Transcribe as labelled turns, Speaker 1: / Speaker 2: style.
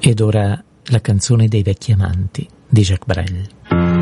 Speaker 1: Ed ora la canzone dei vecchi amanti di Jacques Brel.